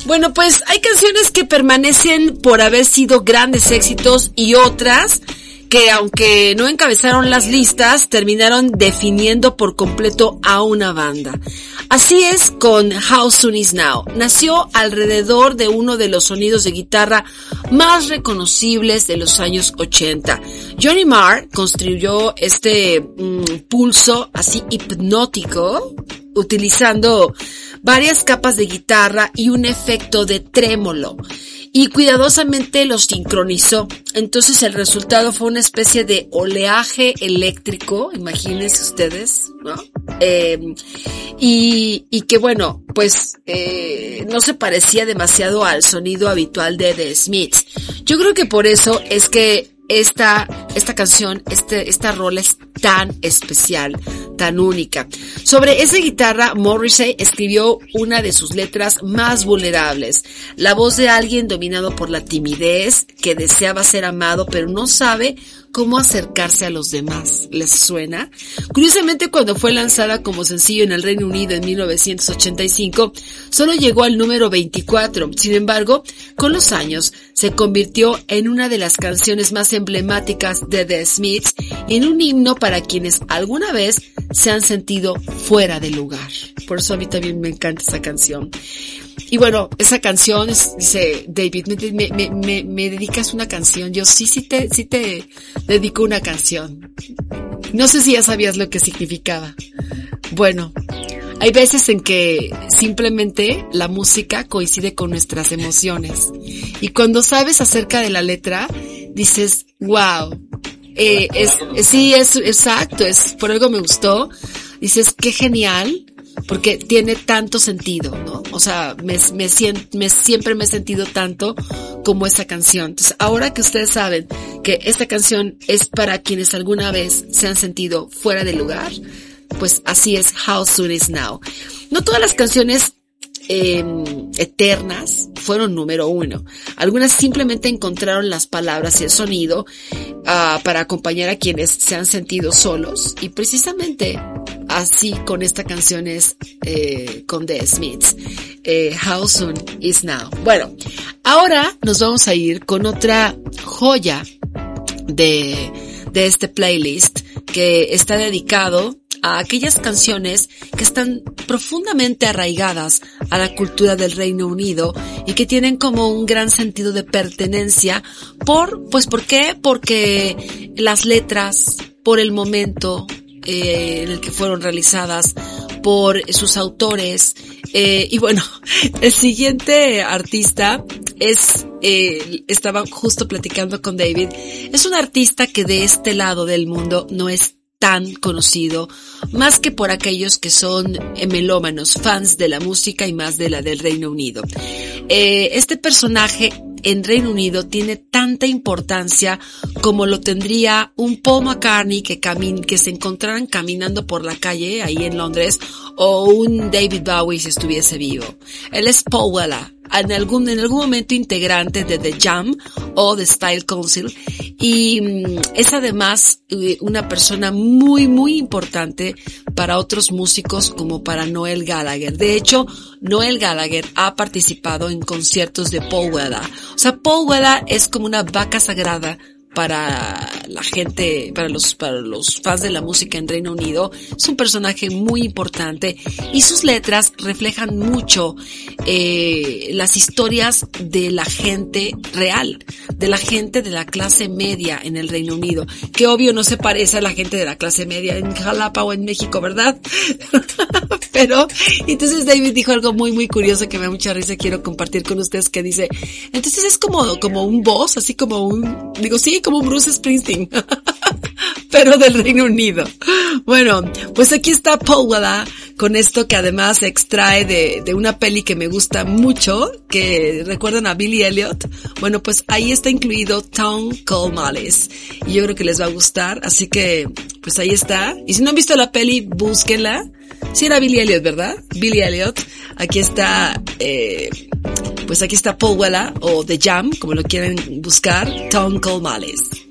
Bueno, pues hay canciones que permanecen por haber sido grandes éxitos y otras que, aunque no encabezaron las listas, terminaron definiendo por completo a una banda. Así es con How Soon Is Now. Nació alrededor de uno de los sonidos de guitarra más reconocibles de los años 80. Johnny Marr construyó este pulso así hipnótico, utilizando varias capas de guitarra y un efecto de trémolo, y cuidadosamente los sincronizó. Entonces el resultado fue una especie de oleaje eléctrico, imagínense ustedes, ¿no? Y que bueno, pues no se parecía demasiado al sonido habitual de The Smiths. Yo creo que por eso es que esta canción, esta rola es tan especial, tan única. Sobre esa guitarra, Morrissey escribió una de sus letras más vulnerables. La voz de alguien dominado por la timidez, que deseaba ser amado, pero no sabe cómo acercarse a los demás. ¿Les suena? Curiosamente, cuando fue lanzada como sencillo en el Reino Unido en 1985, solo llegó al número 24. Sin embargo, con los años, se convirtió en una de las canciones más emblemáticas de The Smiths, en un himno para quienes alguna vez se han sentido fuera de lugar. Por eso a mí también me encanta esa canción. Y bueno, esa canción dice, David, me dedicas una canción. Yo sí te dedico una canción. No sé si ya sabías lo que significaba. Bueno, hay veces en que simplemente la música coincide con nuestras emociones. Y cuando sabes acerca de la letra, dices, wow. Sí, es exacto, por algo me gustó. Dices, qué genial, porque tiene tanto sentido, ¿no? O sea, siempre me he sentido tanto como esa canción. Entonces, ahora que ustedes saben que esta canción es para quienes alguna vez se han sentido fuera de lugar, pues así es How Soon Is Now. No todas las canciones eternas fueron número 1. Algunas simplemente encontraron las palabras y el sonido para acompañar a quienes se han sentido solos, y precisamente así con esta canción es con The Smiths, How Soon Is Now. Bueno, ahora nos vamos a ir con otra joya de este playlist que está dedicado a aquellas canciones que están profundamente arraigadas a la cultura del Reino Unido y que tienen como un gran sentido de pertenencia ¿por qué? Porque las letras, por el momento en el que fueron realizadas, por sus autores, y bueno, el siguiente artista estaba justo platicando con David, es un artista que de este lado del mundo no es tan conocido, más que por aquellos que son melómanos, fans de la música y más de la del Reino Unido. Este personaje en Reino Unido tiene tanta importancia como lo tendría un Paul McCartney que se encontraran caminando por la calle ahí en Londres, o un David Bowie si estuviese vivo. Él es Paul Weller, en algún momento integrante de The Jam o The Style Council, y es además una persona muy muy importante para otros músicos como para Noel Gallagher. De hecho, Noel Gallagher ha participado en conciertos de Paul Weller. O sea, Paul Weller es como una vaca sagrada para la gente, para los fans de la música en Reino Unido. Es un personaje muy importante y sus letras reflejan mucho las historias de la gente real, de la gente de la clase media en el Reino Unido, que obvio no se parece a la gente de la clase media en Jalapa o en México, ¿verdad? Pero entonces David dijo algo muy muy curioso que me da mucha risa, quiero compartir con ustedes, que dice, entonces es como un boss, así como como un Bruce Springsteen, pero del Reino Unido. Bueno, pues aquí está Paul Weller con esto que además se extrae de una peli que me gusta mucho, que recuerdan a Billy Elliot. Bueno, pues ahí está incluido Tongue Called Malice, y yo creo que les va a gustar, así que pues ahí está. Y si no han visto la peli, búsquenla. Sí era Billy Elliot, ¿verdad? Billy Elliot. Aquí está, pues aquí está Paul Weller, o The Jam, como lo quieren buscar, Tongue Called Malice.